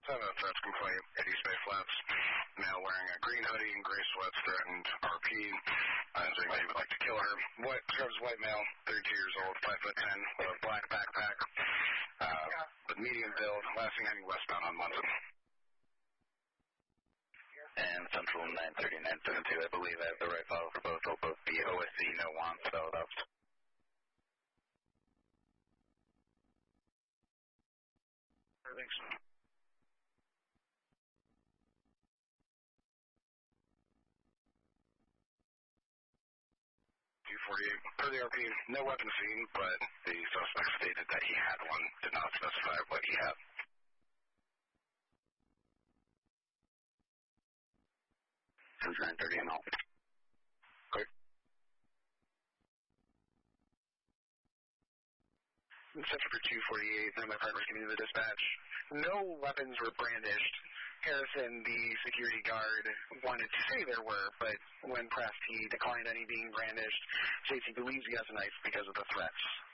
So a threats complaint at East Bay Flats. Male wearing a green hoodie and gray sweats threatened RP, saying that he would like to kill her. Describes white male, 32 years old, 5'10", with a black backpack, with medium build, last seen heading westbound on Munson. And Central 930, 972, I believe I have the right file for both. They'll both be OSC, no want spelled out. Thanks. 248. Per the RP, no weapon seen, but the suspect stated that he had one, did not specify what he had. Since 930 and all. Great. Center for 248, then my partner's giving you the dispatch. No weapons were brandished. Harrison, the security guard, wanted to say there were, but when pressed, he declined any being brandished. States he believes he has a knife because of the threats.